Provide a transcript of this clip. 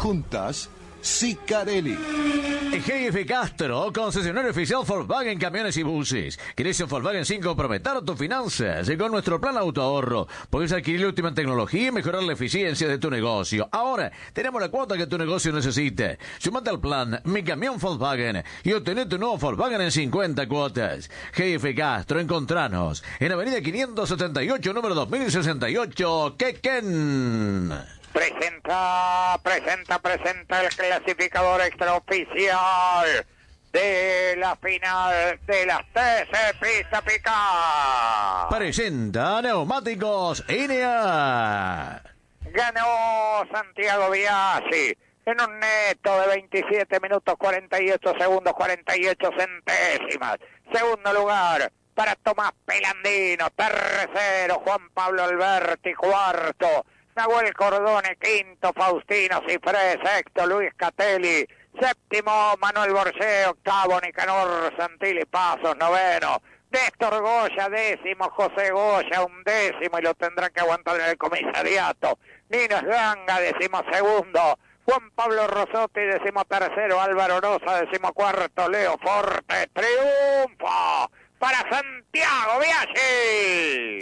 Juntas, Sicarelli. Jefe Castro, concesionario oficial Volkswagen Camiones y Buses. ¿Querés un Volkswagen sin comprometer tus finanzas? Con nuestro plan autoahorro puedes adquirir la última tecnología y mejorar la eficiencia de tu negocio. Ahora tenemos la cuota que tu negocio necesite. Sumate al plan Mi Camión Volkswagen y obtené tu nuevo Volkswagen en 50 cuotas. Jefe Castro, encontranos en Avenida 578, número 2068, Quequén. Presenta el clasificador extraoficial de la final de las TC Pista Pica. Presenta Neumáticos Enea. Ganó Santiago Biasi en un neto de 27 minutos 48 segundos 48 centésimas. Segundo lugar para Tomás Pelandino. Tercero Juan Pablo Alberti. Cuarto Nahuel Cordone. Quinto Faustino Cifré. Sexto Luis Catelli. Séptimo Manuel Borgé. Octavo Nicanor Santilli Pasos. Noveno Néstor Goya. Décimo José Goya. Undécimo, y lo tendrá que aguantar en el comisariato, Nino Ganga. Décimo segundo Juan Pablo Rosotti. Décimo tercero Álvaro Rosa. Décimo cuarto Leo Forte. Triunfo para Santiago Biasi.